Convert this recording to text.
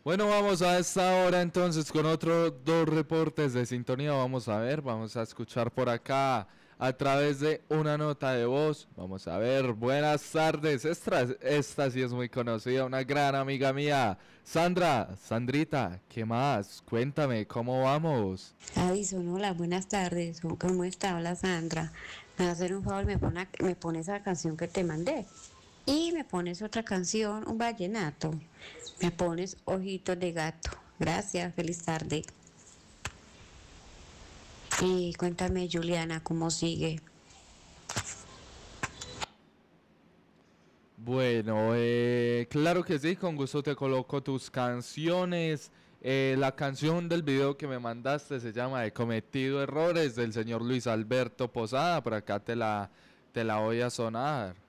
Bueno, vamos a esta hora entonces con otros dos reportes de sintonía. Vamos a escuchar por acá a través de una nota de voz. Vamos a ver, buenas tardes. Esta sí es muy conocida, una gran amiga mía. Sandrita, ¿qué más? Cuéntame, ¿cómo vamos? Addison, hola, buenas tardes. ¿Cómo está? Hola, Sandra. Me vas a hacer un favor, me pones esa canción que te mandé. Y me pones otra canción, un vallenato. Me pones Ojitos de Gato. Gracias, feliz tarde. Y cuéntame, Juliana, ¿cómo sigue? Bueno, claro que sí, con gusto te coloco tus canciones. La canción del video que me mandaste se llama He cometido errores del señor Luis Alberto Posada. Por acá te la voy a sonar.